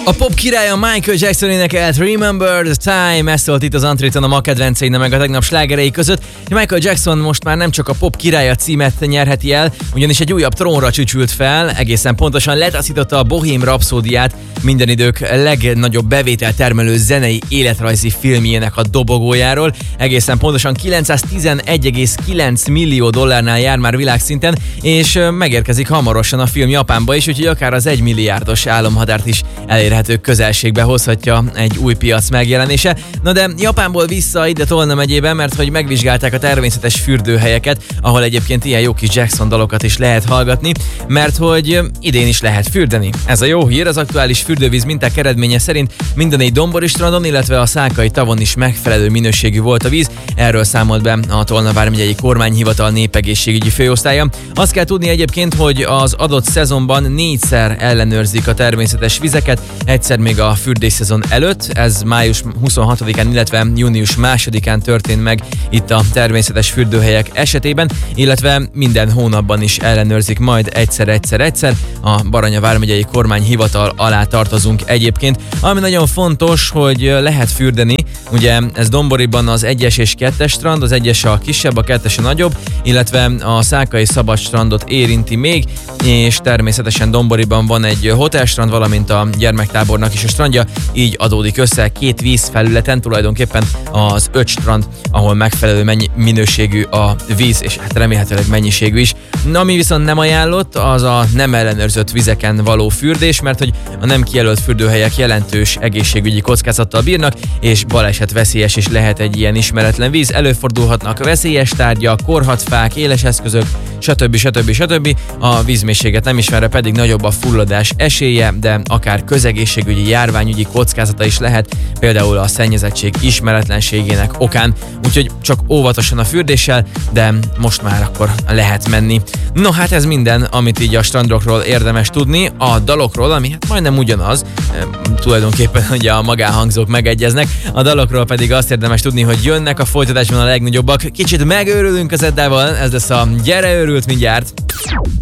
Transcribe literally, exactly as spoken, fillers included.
A pop királya Michael Jackson énekelt Remember the Time, ez szólt itt az Antréton a ma kedvenceine meg a tegnap slágerei között. Michael Jackson most már nem csak a pop királya címet nyerheti el, ugyanis egy újabb trónra csücsült fel, egészen pontosan letaszította a Bohém Rhapsódiát, minden idők legnagyobb bevétel termelő zenei életrajzi filmjének a dobogójáról. Egészen pontosan kilencszáztizenegy egész kilenc millió dollárnál jár már világszinten, és megérkezik hamarosan a film Japánba is, úgyhogy akár az egymilliárdos álomhatárt is elérhető közelségbe hozhatja egy új piac megjelenése. Na de Japánból vissza ide Tolna megyébe, mert hogy megvizsgálták a természetes fürdőhelyeket, ahol egyébként ilyen jó kis Jackson dalokat is lehet hallgatni, mert hogy idén is lehet fürdeni. Ez a jó hír, az aktuális fürdővíz minták eredménye szerint minden egy dombori strandon, illetve a Szákai tavon is megfelelő minőségű volt a víz. Erről számolt be a Tolna vármegyei kormányhivatal népegészségügyi főosztálya. Azt kell tudni egyébként, hogy az adott szezonban négyszer ellenőrzik a természetes vizeket, egyszer még a fürdésszezon előtt, ez május huszonhatodikán, illetve június másodikán történt meg itt a természetes fürdőhelyek esetében, illetve minden hónapban is ellenőrzik majd egyszer-egyszer-egyszer. A Baranya vármegyei kormányhivatal alá tartozunk egyébként. Ami nagyon fontos, hogy lehet fürdeni, ugye ez Domboriban az egyes és kettes strand, az egyes a kisebb, a kettes a nagyobb, illetve a Szákai szabad strandot érinti még, és természetesen Domboriban van egy hotelstrand, valamint a gyermektábornak is a strandja, így adódik össze két vízfelületen tulajdonképpen az öt strand, ahol megfelelő mennyi, minőségű a víz, és hát remélhetőleg mennyiségű is. Ami viszont nem ajánlott, az a nem ellenőrzött vizeken való fürdés, mert hogy a nem kijelölt fürdőhelyek jelentős egészségügyi kockázattal bírnak, és balesetveszélyes is lehet egy ilyen ismeretlen víz. Előfordulhatnak veszélyes tárgyak, korhatfák, éles eszközök, stb. stb. stb. A vízmélységet nem ismerve pedig nagyobb a fulladás esélye, de akár közegészségügyi, járványügyi kockázata is lehet, például a szennyezettség ismeretlenségének okán, úgyhogy csak óvatosan a fürdéssel, de most már akkor lehet menni. No hát ez minden, amit így a strandokról érdemes tudni, a dalokról, ami hát majdnem ugyanaz, e, tulajdonképpen ugye a magánhangzók megegyeznek, a dalokról pedig azt érdemes tudni, hogy jönnek a folytatásban a legnagyobbak, kicsit megőrülünk az Eddával, ez lesz a Gyere őrült mindjárt!